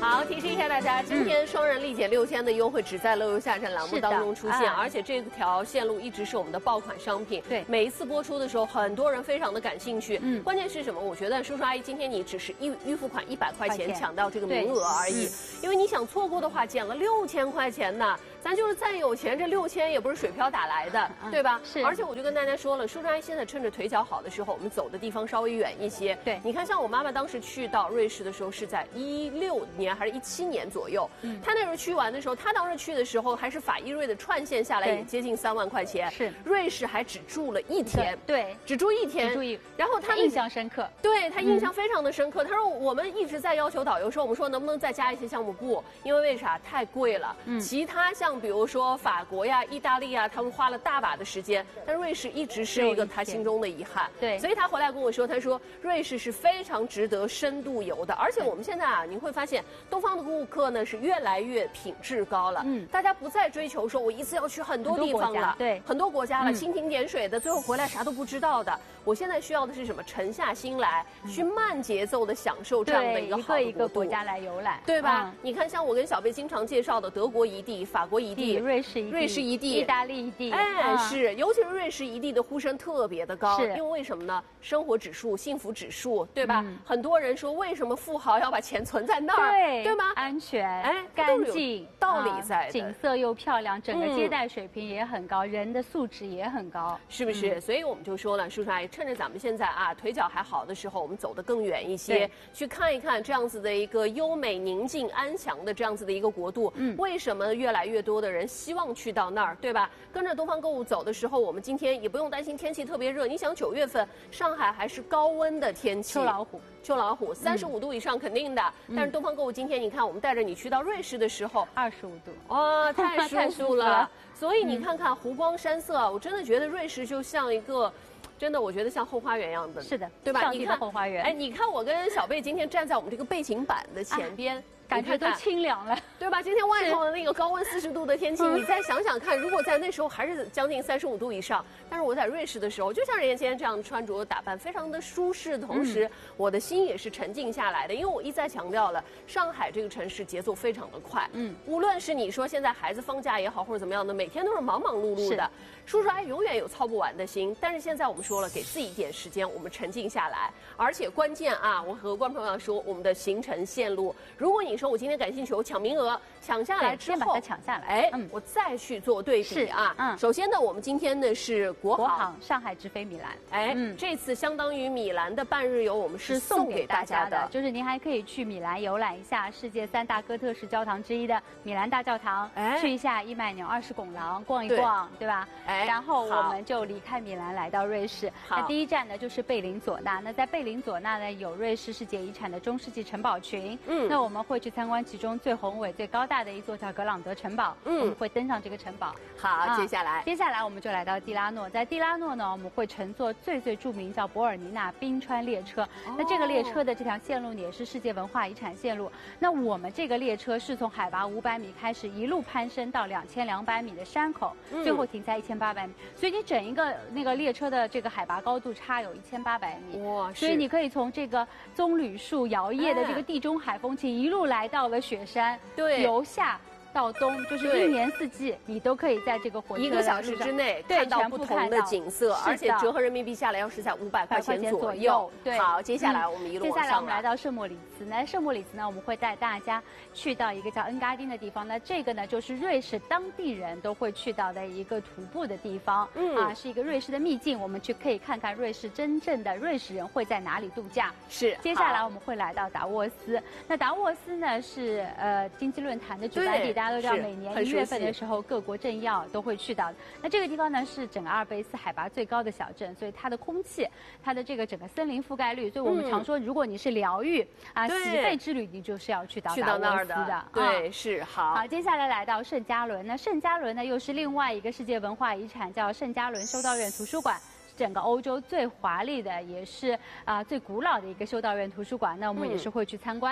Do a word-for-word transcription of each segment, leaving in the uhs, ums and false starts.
好，提示一下大家，今天双人立减六千的优惠只在乐游下站栏目当中出现，而且这条线路一直是我们的爆款商品。对，每一次播出的时候，很多人非常的感兴趣。嗯，关键是什么？我觉得叔叔阿姨今天你只是预预付款一百块钱抢到这个名额而已，因为你想错过的话，减了六千块钱呢。咱就是再有钱，这六千也不是水漂打来的，对吧？是。而且我就跟大家说了，叔叔阿姨现在趁着腿脚好的时候，我们走的地方稍微远一些。对，你看，像我妈妈当时去到瑞士的时候，是在一六年还是一七年左右。嗯。她那时候去玩的时候，她当时去的时候还是法意瑞的串线下来也接近三万块钱。是。瑞士还只住了一天。对。只住一天。只住一。然后她印象深刻。对，她印象非常的深刻。她说我们一直在要求导游说，我们说能不能再加一些项目？不，因为为啥？太贵了。嗯。其他像比如说法。法国呀、意大利呀，他们花了大把的时间，但瑞士一直是一个他心中的遗憾。对，所以他回来跟我说，他说瑞士是非常值得深度游的，而且我们现在啊，你会发现东方的顾客呢是越来越品质高了。嗯，大家不再追求说我一次要去很多地方了，对，很多国家了，蜻蜓点水的，最后回来啥都不知道的。我现在需要的是什么？沉下心来，去慢节奏的享受这样的一个好的国度，一个一个国家来游览，对吧？你看，像我跟小贝经常介绍的德国一地、法国一地、瑞士。瑞士一地、意大利一地，哎，是，尤其是瑞士一地的呼声特别的高，因为为什么呢？生活指数、幸福指数，对吧？很多人说，为什么富豪要把钱存在那儿？对，对吗？安全，哎，干净，道理在的，景色又漂亮，整个接待水平也很高，人的素质也很高，是不是？所以我们就说了，叔叔阿姨，趁着咱们现在啊腿脚还好的时候，我们走得更远一些，去看一看这样子的一个优美、宁静、安详的这样子的一个国度。嗯，为什么越来越多的人希望去到那儿，对吧？跟着东方购物走的时候，我们今天也不用担心天气特别热。你想九月份上海还是高温的天气，秋老虎，秋老虎，三十五度以上肯定的。嗯、但是东方购物今天你看，我们带着你去到瑞士的时候，二十五度，哇、哦，太舒服了。所以你看看湖光山色啊，我真的觉得瑞士就像一个。真的，我觉得像后花园一样的，是的，对吧？你看后花园，哎，你看我跟小贝今天站在我们这个背景板的前边。啊感觉都清凉了，对吧？今天外头的那个高温四十度的天气，你再想想看，如果在那时候还是将近三十五度以上，但是我在瑞士的时候，就像人家今天这样穿着打扮，非常的舒适，同时、嗯、我的心也是沉静下来的。因为我一再强调了，上海这个城市节奏非常的快，嗯，无论是你说现在孩子放假也好，或者怎么样的，每天都是忙忙碌碌的，叔叔阿姨永远有操不完的心。但是现在我们说了，给自己一点时间，我们沉静下来，而且关键啊，我和观众朋友说，我们的行程线路，如果你说我今天感兴趣，我抢名额，抢下来之后，先把它抢下来，哎，嗯，我再去做对比啊。嗯，首先呢，我们今天呢是国航, 国航上海直飞米兰，哎，嗯，这次相当于米兰的半日游，我们是送给大家的，就是您还可以去米兰游览一下世界三大哥特式教堂之一的米兰大教堂，哎，去一下伊麦纽二世拱廊逛一逛， 对, 对吧？哎，然后我们就离开米兰来到瑞士，那第一站呢就是贝林佐纳，那在贝林佐纳呢有瑞士世界遗产的中世纪城堡群，嗯，那我们会去参观其中最宏伟、最高大的一座叫格朗德城堡，嗯，我们会登上这个城堡。好，啊、接下来，接下来我们就来到蒂拉诺，在蒂拉诺呢，我们会乘坐最最著名叫博尔尼纳冰川列车。哦、那这个列车的这条线路也是世界文化遗产线路。那我们这个列车是从海拔五百米开始，一路攀升到两千两百米的山口，嗯、最后停在一千八百米。所以你整一个那个列车的这个海拔高度差有一千八百米。哇！所以你可以从这个棕榈树摇曳的这个地中海风情，一路来到了雪山。对，由夏到冬，就是一年四季，你都可以在这个火车一个小时之内看到不同的景色，而且折合人民币下来要是在五百块钱左右。对，好，接下来我们一路往上。接下来我们来到圣莫里茨，那圣莫里茨呢，我们会带大家去到一个叫恩嘎丁的地方。那这个呢，就是瑞士当地人都会去到的一个徒步的地方，嗯啊，是一个瑞士的秘境，我们去可以看看瑞士真正的瑞士人会在哪里度假。是，接下来我们会来到达沃斯，那达沃斯呢是呃经济论坛的举办地，大家都知道，每年一月份的时候，各国政要都会去到的。那这个地方呢，是整个阿尔卑斯海拔最高的小镇，所以它的空气，它的这个整个森林覆盖率，所以我们常说，如果你是疗愈啊洗肺之旅，你就是要去到去到那儿的。对，是好。好，接下来来到圣加仑，那圣加仑呢，又是另外一个世界文化遗产，叫圣加仑修道院图书馆。整个欧洲最华丽的，也是啊、呃、最古老的一个修道院图书馆，那我们也是会去参观的。嗯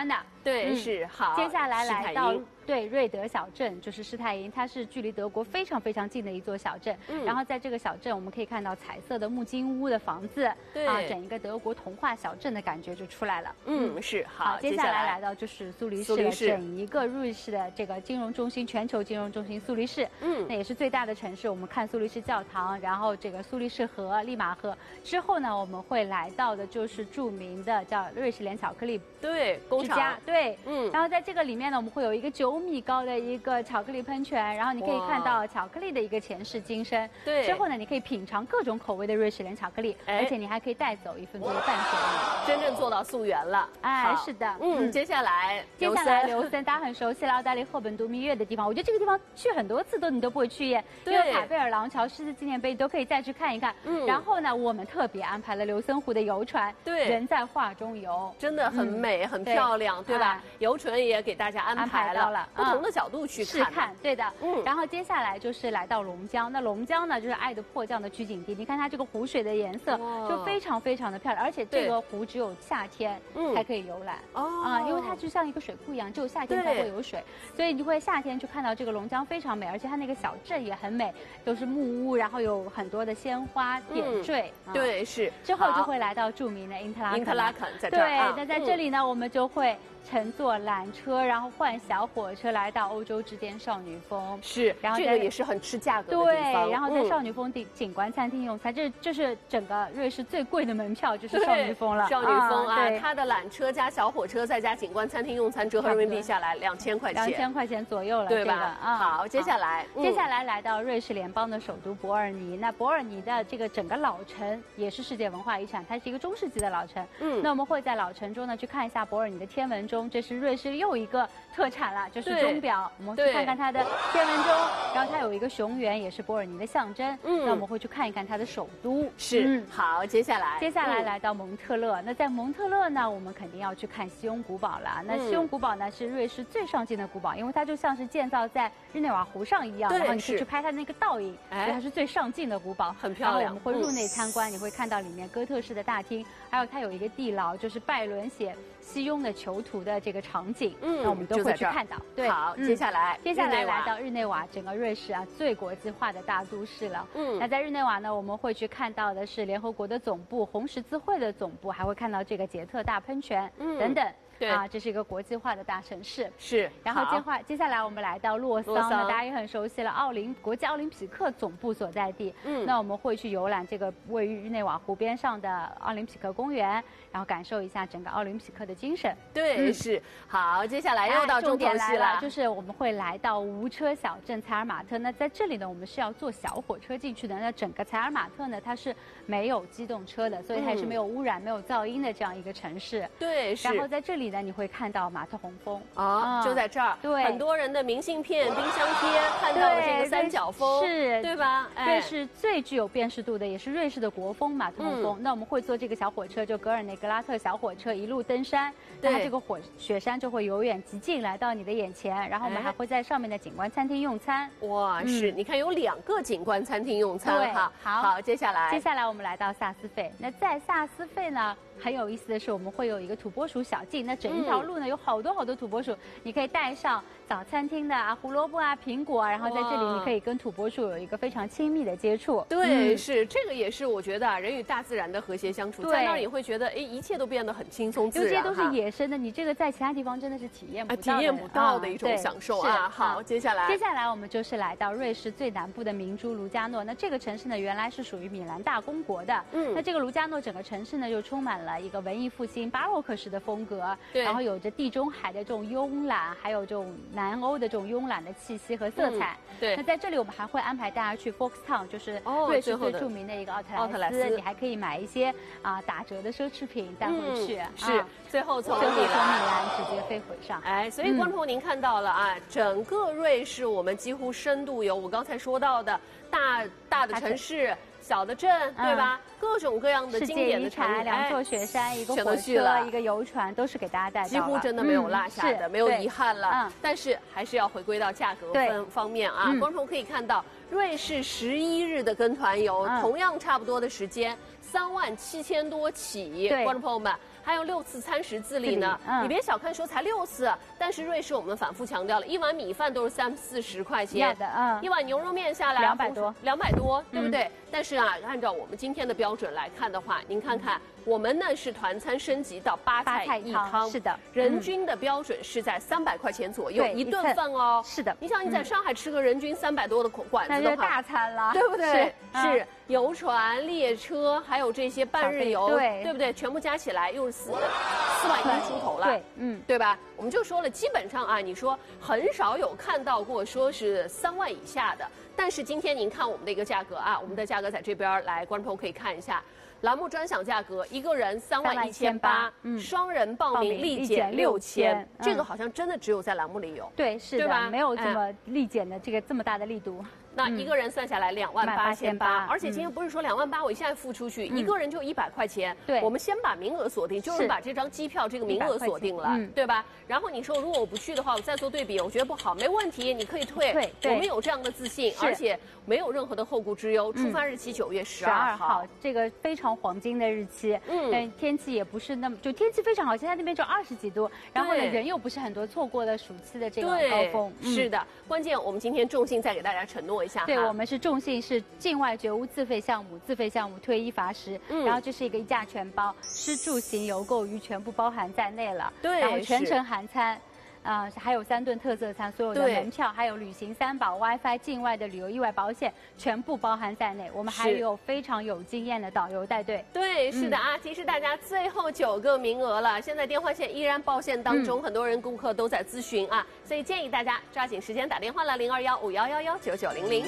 对，嗯、是好。 接下来来到。对，瑞德小镇就是施泰因，它是距离德国非常非常近的一座小镇。嗯，然后在这个小镇，我们可以看到彩色的木金屋的房子，对啊，整一个德国童话小镇的感觉就出来了。 嗯，是好。 接下来来到就是苏黎世了，整一个瑞士的这个金融中心，全球金融中心苏黎世。嗯，那也是最大的城市。我们看苏黎世教堂，然后这个苏黎世河、利马河之后呢，我们会来到的就是著名的叫瑞士莲巧克力对工厂。 对，嗯，然后在这个里面呢，我们会有一个九。五米高的一个巧克力喷泉，然后你可以看到巧克力的一个前世今生。对，之后呢，你可以品尝各种口味的瑞士莲巧克力，而且你还可以带走一份作为伴手礼， 真正做到溯源了。 哎，是的， 嗯，接下来， 接下来刘森，大家很熟悉了，澳大利亚赫本都蜜月的地方，我觉得这个地方去很多次都你都不会去厌，因为凯贝尔廊桥、狮子纪念碑都可以再去看一看。嗯，然后呢，我们特别安排了刘森湖的游船，对，人在画中游， 真的很美，很漂亮，对吧？游船也给大家安排了。不同的角度去看， 看对的，嗯，然后接下来就是来到龙江，那龙江呢就是爱的迫降的取景地，你看它这个湖水的颜色就非常非常的漂亮，而且这个湖只有夏天才可以游览，哦，啊，因为它就像一个水库一样，只有夏天才会有水，所以你就会夏天去看到这个龙江非常美，而且它那个小镇也很美，都是木屋，然后有很多的鲜花点缀， 对，是， 之后就会来到著名的因特拉肯， 因特拉肯在这儿， 对，那在这里呢，我们就会。乘坐缆车，然后换小火车来到欧洲之巅少女峰， 是，然后这个也是很吃价格的地方。 对，然后在少女峰景景观餐厅用餐，这这是整个瑞士最贵的门票，就是少女峰了。 少女峰啊，它的缆车加小火车再加景观餐厅用餐，折合人民币下来两千块钱， 两千块钱左右了， 对吧？啊，好，接下来接下来来到瑞士联邦的首都伯尔尼，那伯尔尼的这个整个老城也是世界文化遗产，它是一个中世纪的老城。嗯，那我们会在老城中呢去看一下伯尔尼的天文钟，这是瑞士。又一个特产了，就是钟表。我们去看看它的天文钟，然后它有一个熊原，也是伯尔尼的象征。嗯，那我们会去看一看它的首都。 是，嗯、好，接下来， 接下来来到蒙特勒。那在蒙特勒呢，我们肯定要去看西雍古堡了。那西雍古堡呢是瑞士最上镜的古堡，因为它就像是建造在日内瓦湖上一样，然后你可以去拍它那个倒影，所以它是最上镜的古堡， 很漂亮。 我们会入内参观，你会看到里面哥特式的大厅，还有它有一个地牢，就是拜伦写西雍的囚徒的这个场景。嗯，那我们都会去看到。 对，好，接下来， 接下来来到日内瓦，整个瑞士啊最国际化的大都市了。嗯，那在日内瓦呢，我们会去看到的是联合国的总部、红十字会的总部，还会看到这个捷特大喷泉，嗯，等等。对啊，这是一个国际化的大城市。 是， 然后接话接下来我们来到洛桑，那大家也很熟悉了，奥林国际奥林匹克总部所在地。嗯，那我们会去游览这个位于日内瓦湖边上的奥林匹克公园，然后感受一下整个奥林匹克的精神。 对，嗯、是。好，接下来又到重头戏了， 就是我们会来到无车小镇采尔马特。那在这里呢，我们是要坐小火车进去的。那整个采尔马特呢，它是没有机动车的，所以它也是没有污染、嗯、没有噪音的这样一个城市。 对，是。 然后在这里呢，你会看到马特洪峰啊、哦，就在这儿。对，很多人的明信片、冰箱贴看到了这个三角峰，是，对吧？ 瑞士最具有辨识度的，也是瑞士的国风马特洪峰。嗯、那我们会坐这个小火车，就格尔内格拉特小火车，一路登山。那它这个火雪山就会由远及近来到你的眼前，然后我们还会在上面的景观餐厅用餐。 哇，嗯、是，你看有两个景观餐厅用餐哈。好，好，接下来， 接下来我们来到萨斯费。那在萨斯费呢？很有意思的是，我们会有一个土拨鼠小径，那整一条路呢、嗯、有好多好多土拨鼠，你可以带上早餐厅的啊胡萝卜啊苹果啊，然后在这里你可以跟土拨鼠有一个非常亲密的接触。 对，嗯、是这个也是我觉得啊人与大自然的和谐相处，在那儿你会觉得哎一切都变得很轻松自然， 有些都是野生的，你这个在其他地方真的是体验不到的、 啊、体验不到的一种享受啊。好，接下来接下来我们就是来到瑞士最南部的明珠卢加诺。那这个城市呢原来是属于米兰大公国的，嗯，那这个卢加诺整个城市呢就充满了一个文艺复兴巴洛克式的风格，然后有着地中海的这种慵懒，还有这种南欧的这种慵懒的气息和色彩。嗯、对，那在这里我们还会安排大家去 Foxtown， 就是瑞士最著名的一个奥特莱斯，莱斯你还可以买一些啊打折的奢侈品带回去。嗯、 是，啊、最后从最后从米兰直接飞回上。 哎，所以观众您看到了啊，嗯、整个瑞士我们几乎深度游，我刚才说到的大大的城市。小的镇，对吧？嗯、各种各样的经典的场景， 两座雪山，一个火车，一个游船，都是给大家带到了， 几乎真的没有落下的，嗯、没有遗憾了。嗯、但是还是要回归到价格分方面啊。嗯、观众可以看到，瑞士十一日的跟团游，嗯、同样差不多的时间，三万七千多起。观众朋友们。 还有六次餐食自理呢。嗯、你别小看说才六次，但是瑞士我们反复强调了，一碗米饭都是三四十块钱， 要的，嗯， 一碗牛肉面下来两百多， 两百多，对不对？嗯、但是啊，按照我们今天的标准来看的话，您看看。我们呢是团餐升级到八菜一汤， 是的， 人均的标准是在三百块钱左右一顿饭哦。 是的， 你想你在上海吃个人均三百多的馆子的话， 那就大餐了， 对不对？是游船、列车，还有这些半日游，对不对？全部加起来又是四四万一出头了， 对，嗯， 对吧？我们就说了，基本上啊，你说很少有看到过说是三万以下的，但是今天您看我们的一个价格啊，我们的价格在这边来，观众朋友可以看一下。栏目专享价格，一个人三万一千八，双人报名立减六千，这个好像真的只有在栏目里有。 对，是的，对吧？没有这么立减的这个这么大的力度。 那一个人算下来两万八千八，而且今天不是说两万八，我现在付出去，一个人就一百块钱。 对， 我们先把名额锁定，就是把这张机票这个名额锁定了，对吧？然后你说如果我不去的话，我再做对比，我觉得不好，没问题，你可以退。对，我们有这样的自信，而且没有任何的后顾之忧。出发日期九月十二号， 这个非常黄金的日期。嗯，天气也不是那么，就天气非常好，现在那边就二十几度，然后呢人又不是很多，错过了暑期的这个高峰。 是的，关键我们今天重信再给大家承诺一下， 对我们是。重信是境外绝无自费项目，自费项目退一罚十，嗯、然后这是一个一价全包，吃住行游购娱全部包含在内了， 对， 然后全程含餐。啊、呃，还有三顿特色餐，所有的门票，还有旅行三宝、WiFi、境外的旅游意外保险，全部包含在内。我们还有非常有经验的导游带队。 对，是的啊，嗯、提示大家，最后九个名额了，现在电话线依然爆线当中，嗯、很多人顾客都在咨询啊，所以建议大家抓紧时间打电话了，零二幺五幺幺幺九九零零。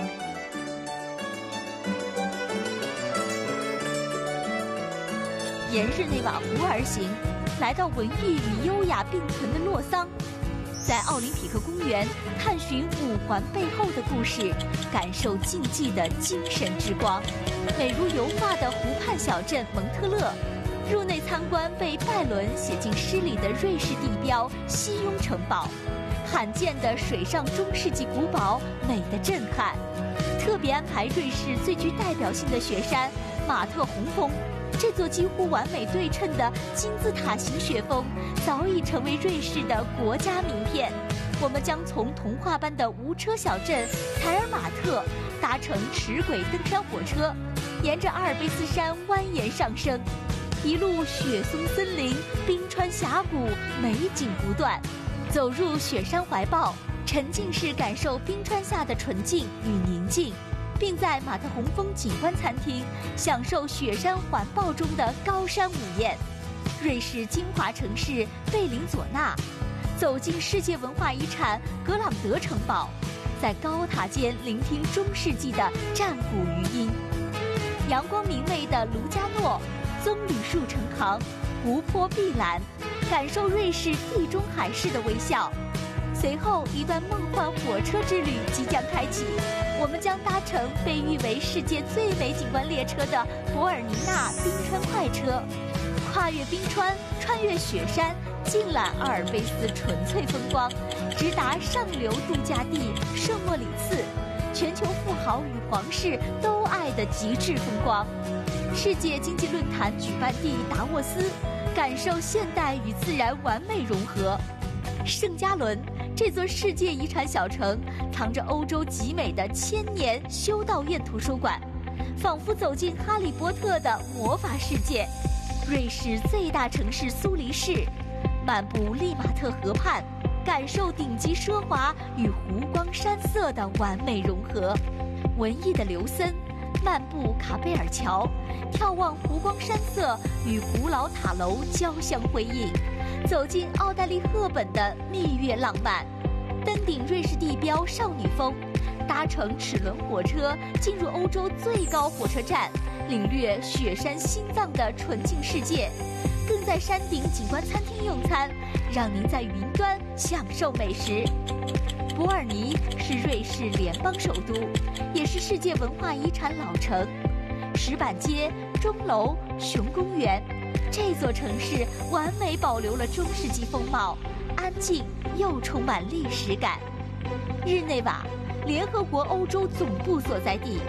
沿日内瓦湖而行。来到文艺与优雅并存的洛桑，在奥林匹克公园探寻五环背后的故事，感受竞技的精神之光。美如油画的湖畔小镇蒙特勒，入内参观被拜伦写进诗里的瑞士地标西雍城堡，罕见的水上中世纪古堡，美的震撼。特别安排瑞士最具代表性的雪山马特洪峰。这座几乎完美对称的金字塔形雪峰，早已成为瑞士的国家名片。我们将从童话般的无车小镇采尔马特搭乘齿轨登山火车，沿着阿尔卑斯山蜿蜒上升，一路雪松森林、冰川峡谷，美景不断。走入雪山怀抱，沉浸式感受冰川下的纯净与宁静。并在马特洪峰景观餐厅享受雪山环抱中的高山午宴。瑞士精华城市贝林佐纳，走进世界文化遗产格朗德城堡，在高塔间聆听中世纪的战鼓余音。阳光明媚的卢加诺，棕榈树成行，湖泊碧蓝，感受瑞士地中海式的微笑。随后，一段梦幻火车之旅即将开启，我们将搭乘被誉为世界最美景观列车的博尔尼纳冰川快车，跨越冰川，穿越雪山，尽览阿尔卑斯纯粹风光，直达上流度假地圣莫里茨，全球富豪与皇室都爱的极致风光。世界经济论坛举办地达沃斯，感受现代与自然完美融合。圣加伦这座世界遗产小城，藏着欧洲极美的千年修道院图书馆，仿佛走进哈利波特的魔法世界。瑞士最大城市苏黎世，漫步利马特河畔，感受顶级奢华与湖光山色的完美融合。文艺的刘森，漫步卡贝尔桥，眺望湖光山色与古老塔楼交相辉映。走进奥黛丽·赫本的蜜月浪漫，登顶瑞士地标少女峰，搭乘齿轮火车进入欧洲最高火车站，领略雪山心脏的纯净世界，更在山顶景观餐厅用餐，让您在云端享受美食。伯尔尼是瑞士联邦首都，也是世界文化遗产老城。石板街、钟楼、熊公园，这座城市完美保留了中世纪风貌，安静又充满历史感。日内瓦，联合国欧洲总部所在地，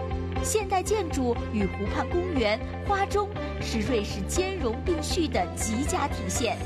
现代建筑与湖畔公园、花钟是瑞士兼容并蓄的极佳体现。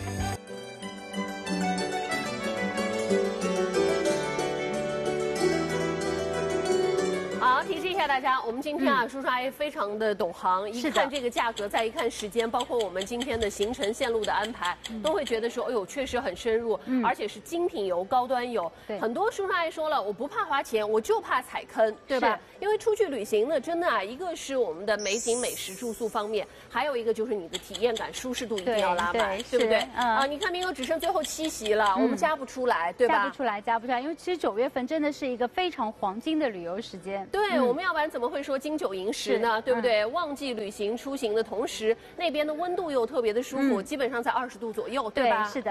好，提示一下大家，我们今天啊，叔叔阿姨非常的懂行，一看这个价格，再一看时间，包括我们今天的行程线路的安排，都会觉得说，哎呦，确实很深入，而且是精品游、高端游。很多叔叔阿姨说了，我不怕花钱，我就怕踩坑，对吧？因为出去旅行呢，真的啊，一个是我们的美景、美食、住宿方面，还有一个就是你的体验感、舒适度一定要拉满，对不对？啊，你看名额只剩最后七席了，我们加不出来，对吧？ 加不出来，加不出来，因为其实九月份真的是一个非常黄金的旅游时间。 对，我们要不然怎么会说金九银十呢？对不对？旺季旅行出行的同时，那边的温度又特别的舒服，基本上在二十度左右，对吧？ 是的。